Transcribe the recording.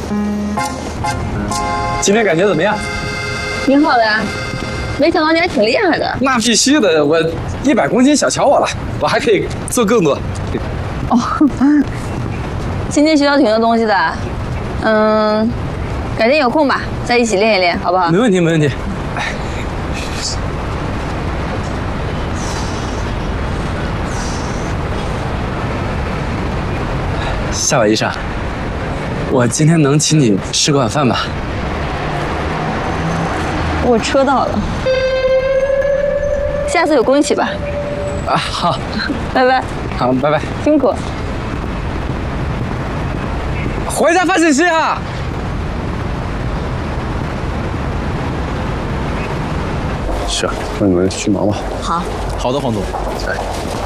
今天感觉怎么样？ 挺好的呀，没想到你还挺厉害的。 那必须的，我100公斤小瞧我了，我还可以做更多。 哦，今天学到挺多东西的，改天有空吧，再一起练一练，好不好？ 没问题，没问题。夏伟医生，我今天能请你吃个晚饭吧？ 我车到了，下次有空一起吧。 啊，好， 拜拜。 好，拜拜， 辛苦。 回家发信息啊！是，那你们去忙吧。 好。 好的，黄总。